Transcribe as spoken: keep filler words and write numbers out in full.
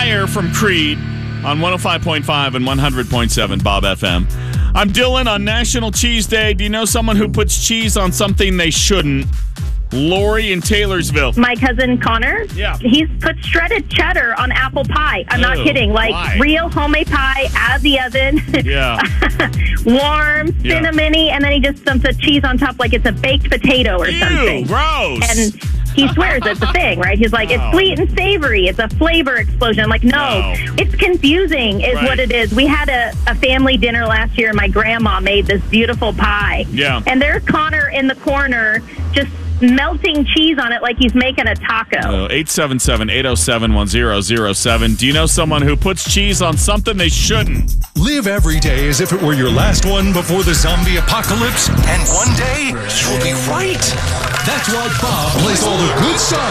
Fire from Creed on one oh five point five and one hundred point seven Bob F M. I'm Dylan on National Cheese Day. Do you know someone who puts cheese on something they shouldn't? Lori in Taylorsville. My cousin Connor, yeah. he's put shredded cheddar on apple pie. I'm Ew, not kidding. Like why? real homemade pie out of the oven. Yeah. Warm, Yeah. cinnamony, and then he just dumps the cheese on top like it's a baked potato or Ew, something. gross. And he swears it's a thing, right? He's like, Oh. it's sweet and savory. It's a flavor explosion. I'm like, no, No. it's confusing is Right. what it is. We had a, a family dinner last year, and my grandma made this beautiful pie. Yeah. And there's Connor in the corner just melting cheese on it like he's making a taco. Uh, eight seven seven, eight oh seven, one oh oh seven. Do you know someone who puts cheese on something they shouldn't? Live every day as if it were your last one before the zombie apocalypse, and one day you'll be right. That's why Bob plays all the good stuff